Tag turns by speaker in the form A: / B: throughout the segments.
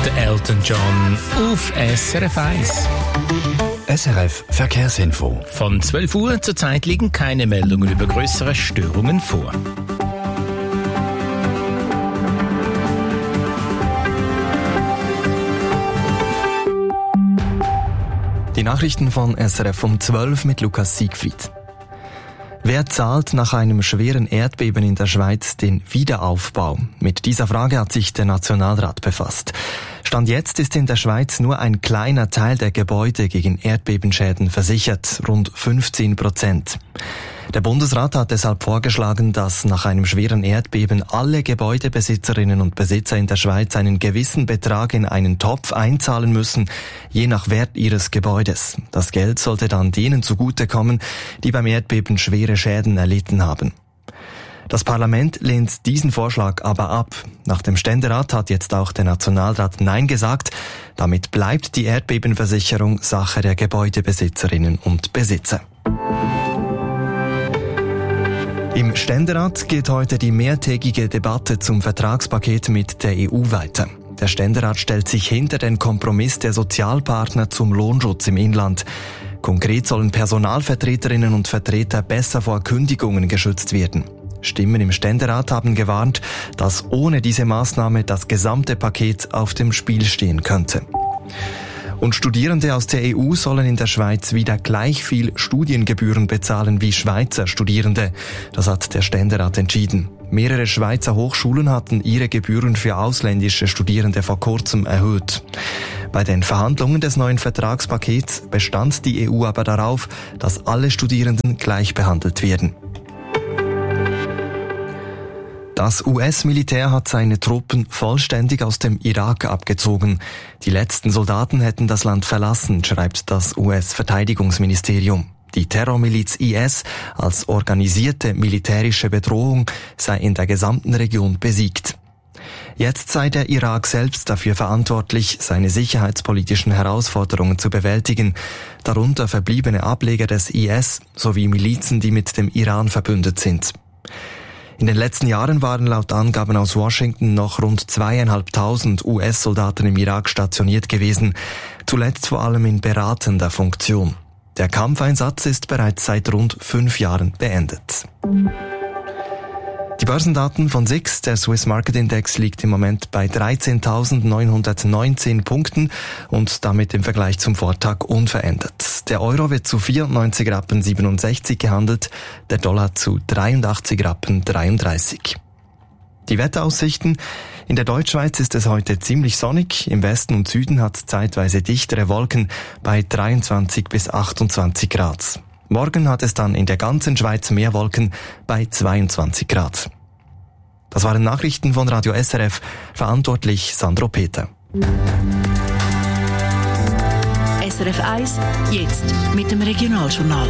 A: Der Elton John auf SRF 1.
B: SRF Verkehrsinfo.
A: Von 12 Uhr zurzeit liegen keine Meldungen über größere Störungen vor.
C: Die Nachrichten von SRF um 12 mit Lukas Siegfried. Wer zahlt nach einem schweren Erdbeben in der Schweiz den Wiederaufbau? Mit dieser Frage hat sich der Nationalrat befasst. Stand jetzt ist in der Schweiz nur ein kleiner Teil der Gebäude gegen Erdbebenschäden versichert, rund 15%. Der Bundesrat hat deshalb vorgeschlagen, dass nach einem schweren Erdbeben alle Gebäudebesitzerinnen und Besitzer in der Schweiz einen gewissen Betrag in einen Topf einzahlen müssen, je nach Wert ihres Gebäudes. Das Geld sollte dann denen zugutekommen, die beim Erdbeben schwere Schäden erlitten haben. Das Parlament lehnt diesen Vorschlag aber ab. Nach dem Ständerat hat jetzt auch der Nationalrat Nein gesagt. Damit bleibt die Erdbebenversicherung Sache der Gebäudebesitzerinnen und Besitzer. Im Ständerat geht heute die mehrtägige Debatte zum Vertragspaket mit der EU weiter. Der Ständerat stellt sich hinter den Kompromiss der Sozialpartner zum Lohnschutz im Inland. Konkret sollen Personalvertreterinnen und Vertreter besser vor Kündigungen geschützt werden. Stimmen im Ständerat haben gewarnt, dass ohne diese Maßnahme das gesamte Paket auf dem Spiel stehen könnte. Und Studierende aus der EU sollen in der Schweiz wieder gleich viel Studiengebühren bezahlen wie Schweizer Studierende. Das hat der Ständerat entschieden. Mehrere Schweizer Hochschulen hatten ihre Gebühren für ausländische Studierende vor kurzem erhöht. Bei den Verhandlungen des neuen Vertragspakets bestand die EU aber darauf, dass alle Studierenden gleich behandelt werden. Das US-Militär hat seine Truppen vollständig aus dem Irak abgezogen. Die letzten Soldaten hätten das Land verlassen, schreibt das US-Verteidigungsministerium. Die Terrormiliz IS als organisierte militärische Bedrohung sei in der gesamten Region besiegt. Jetzt sei der Irak selbst dafür verantwortlich, seine sicherheitspolitischen Herausforderungen zu bewältigen, darunter verbliebene Ableger des IS sowie Milizen, die mit dem Iran verbündet sind. In den letzten Jahren waren laut Angaben aus Washington noch rund 2.500 US-Soldaten im Irak stationiert gewesen, zuletzt vor allem in beratender Funktion. Der Kampfeinsatz ist bereits seit rund 5 Jahren beendet. Die Börsendaten von SIX, der Swiss Market Index, liegt im Moment bei 13.919 Punkten und damit im Vergleich zum Vortag unverändert. Der Euro wird zu 94,67 Rappen gehandelt, der Dollar zu 83,33 Rappen. Die Wetteraussichten: In der Deutschschweiz ist es heute ziemlich sonnig, im Westen und Süden hat es zeitweise dichtere Wolken bei 23 bis 28 Grad. Morgen hat es dann in der ganzen Schweiz mehr Wolken bei 22 Grad. Das waren Nachrichten von Radio SRF, verantwortlich Sandro Peter.
D: SRF 1, jetzt mit dem Regionaljournal.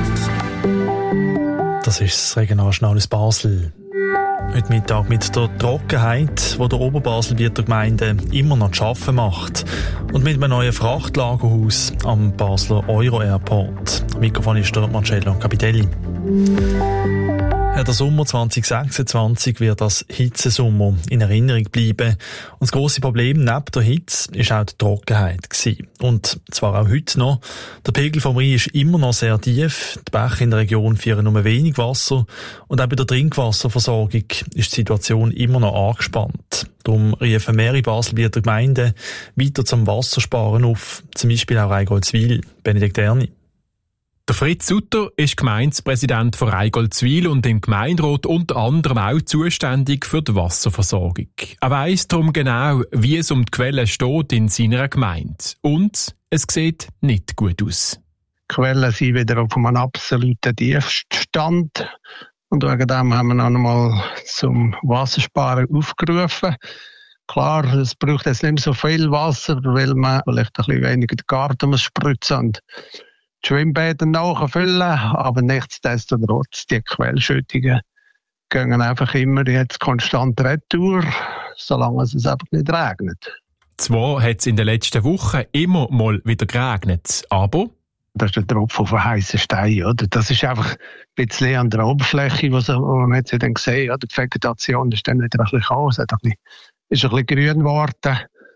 E: Das ist das Regionaljournal aus Basel. Heute Mittag mit der Trockenheit, die der Oberbaselbieter Gemeinde immer noch zu schaffen macht. Und mit einem neuen Frachtlagerhaus am Basler Euro Airport. Am Mikrofon ist der Marcello Capitelli. Der Sommer 2026 wird als Hitzesommer in Erinnerung bleiben. Und das grosse Problem neben der Hitze war auch die Trockenheit gewesen. Und zwar auch heute noch. Der Pegel vom Rhein ist immer noch sehr tief. Die Bäche in der Region führen nur wenig Wasser. Und auch bei der Trinkwasserversorgung ist die Situation immer noch angespannt. Darum riefen mehrere Baselbieter Gemeinden weiter zum Wassersparen auf. Zum Beispiel auch Reigoldswil. Benedikt Erni.
F: Der Fritz Sutter ist Gemeindepräsident von Reigoldswil und im Gemeinderat unter anderem auch zuständig für die Wasserversorgung. Er weiss darum genau, wie es um die Quellen steht in seiner Gemeinde. Und es sieht nicht gut aus.
G: Die Quellen sind wieder auf einem absoluten Tiefstand. Und wegen dem haben wir noch einmal zum Wassersparen aufgerufen. Klar, es braucht jetzt nicht mehr so viel Wasser, weil man vielleicht ein bisschen weniger den Garten muss spritzen und die Schwimmbäder nachfüllen, aber nichtsdestotrotz, die Quellschüttungen gehen einfach immer jetzt konstant retour, solange es einfach nicht regnet.
F: Zwar hat es in den letzten Wochen immer mal wieder geregnet, aber
G: das ist der Tropfen auf den heissen Stein, oder? Das ist einfach ein bisschen an der Oberfläche, wo man jetzt dann sieht, oder? Die Vegetation ist dann wieder ein bisschen kalt, ist ein bisschen grün geworden.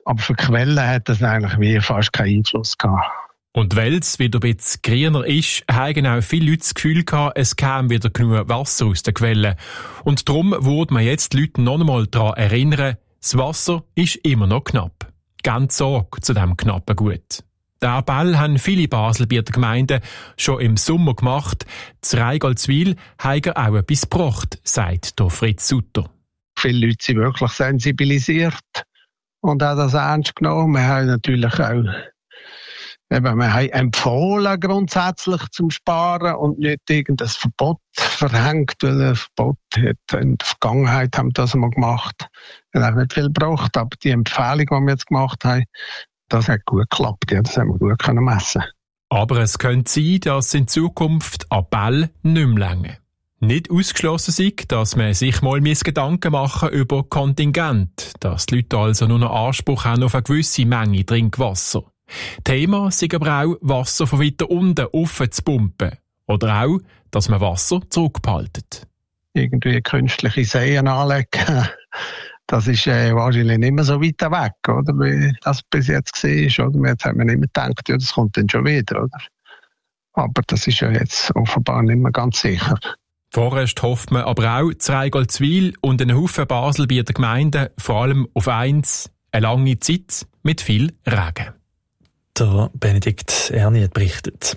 G: Aber für die Quellen hat das eigentlich wie fast keinen Einfluss gehabt.
F: Und weil es wieder ein bisschen grüner ist, haben auch viele Leute das Gefühl gehabt, es käme wieder genug Wasser aus den Quellen. Und darum würde man jetzt die Leute noch einmal daran erinnern, das Wasser ist immer noch knapp. Ganz Sorge zu diesem knappen Gut. Den Appell haben viele Baselbieter Gemeinden schon im Sommer gemacht. Zu Reigoldswil haben auch etwas gebracht, sagt Fritz Sutter.
G: Viele Leute sind wirklich sensibilisiert und haben das ernst genommen. Wir haben natürlich auch wir haben empfohlen, grundsätzlich zum Sparen und nicht irgendein Verbot verhängt, weil ein Verbot hat in der Vergangenheit haben das mal gemacht. Das hat auch nicht viel gebracht, aber die Empfehlung, die wir jetzt gemacht haben, das hat gut geklappt. Ja, das haben wir gut messen können.
F: Aber es könnte sein, dass in Zukunft Appell nicht mehr reichen. Nicht ausgeschlossen sei, dass man sich mal Gedanken machen über Kontingent, dass die Leute also nur noch Anspruch haben auf eine gewisse Menge Trinkwasser. Thema sei aber auch, Wasser von weiter unten offen zu pumpen. Oder auch, dass man Wasser zurückbehaltet.
G: Irgendwie künstliche Seen anlegen, das ist wahrscheinlich nicht mehr so weit weg, oder? Wie das bis jetzt war. Oder? Jetzt haben wir nicht mehr gedacht, ja, das kommt dann schon wieder, oder? Aber das ist ja jetzt offenbar nicht mehr ganz sicher.
F: Vorerst hofft man aber auch zu Reigoldswil und einen Haufen Baselbieter Gemeinden vor allem auf eins: eine lange Zeit mit viel Regen.
E: Der Benedikt Erni hat berichtet.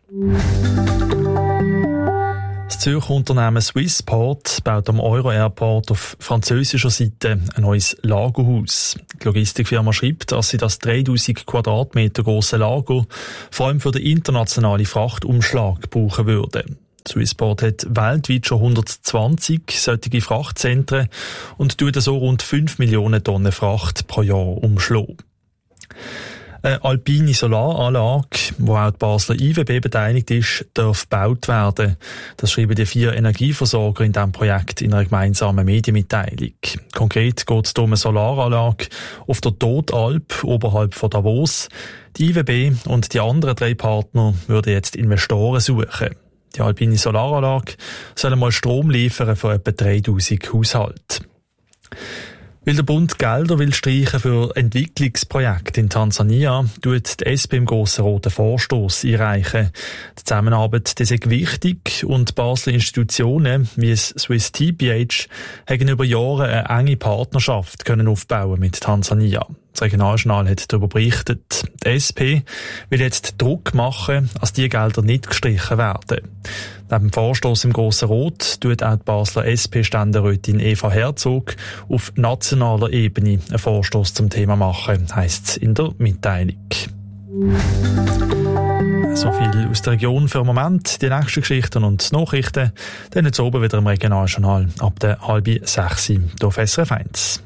E: Das Zürcher Unternehmen Swissport baut am Euro-Airport auf französischer Seite ein neues Lagerhaus. Die Logistikfirma schreibt, dass sie das 3000 Quadratmeter grosse Lager vor allem für den internationalen Frachtumschlag brauchen würde. Swissport hat weltweit schon 120 solche Frachtzentren und tut so rund 5 Millionen Tonnen Fracht pro Jahr umschlagen. Eine alpine Solaranlage, wo auch die Basler IWB beteiligt ist, darf gebaut werden. Das schreiben die 4 Energieversorger in diesem Projekt in einer gemeinsamen Medienmitteilung. Konkret geht es um eine Solaranlage auf der Totalp oberhalb von Davos. Die IWB und die anderen 3 Partner würden jetzt Investoren suchen. Die alpine Solaranlage soll mal Strom liefern für etwa 3000 Haushalte. Weil der Bund Gelder will streichen für Entwicklungsprojekte in Tansania, tut die SP im Grossen Roten Vorstoss einreichen. Die Zusammenarbeit sei wichtig und Basler Institutionen wie das Swiss TPH haben über Jahre eine enge Partnerschaft können aufbauen mit Tansania. Das Regionaljournal hat darüber berichtet. Die SP will jetzt Druck machen, dass diese Gelder nicht gestrichen werden. Neben dem Vorstoss im Grossen Rot tut auch die Basler SP-Ständerätin Eva Herzog auf nationaler Ebene einen Vorstoss zum Thema machen, heisst es in der Mitteilung. So viel aus der Region für den Moment. Die nächsten Geschichten und Nachrichten dann jetzt oben wieder im Regionaljournal ab der 5:30 hier auf SRF 1.